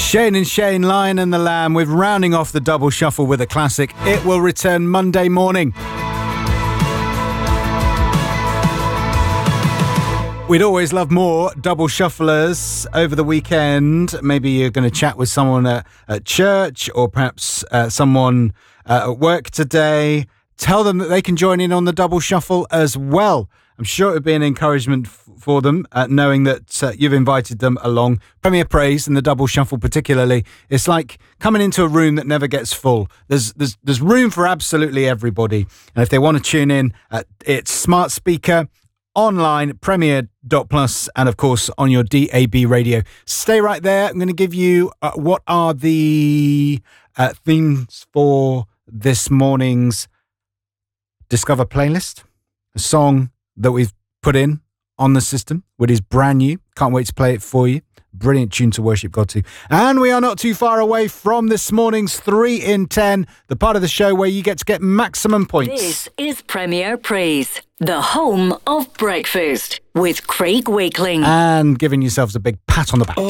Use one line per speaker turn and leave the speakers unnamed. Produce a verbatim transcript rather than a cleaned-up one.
Shane and Shane, Lion and the Lamb, with rounding off the double shuffle with a classic. It will return Monday morning. We'd always love more double shufflers over the weekend. Maybe you're going to chat with someone at, at church, or perhaps uh, someone uh, at work today. Tell them that they can join in on the double shuffle as well. I'm sure it would be an encouragement f- for them, uh, knowing that uh, you've invited them along. Premier Praise and the double shuffle particularly, it's like coming into a room that never gets full. There's there's there's room for absolutely everybody. And if they want to tune in, uh, it's smart speaker, online, premier dot plus, and of course on your D A B radio. Stay right there. I'm going to give you uh, what are the uh, themes for this morning's Discover playlist. A song that we've put in on the system, which is brand new. Can't wait to play it for you. Brilliant tune to worship God to. And we are not too far away from this morning's three in ten, the part of the show where you get to get maximum points.
This is Premier Praise, the home of breakfast, with Craig Wakeling.
And giving yourselves a big pat on the back.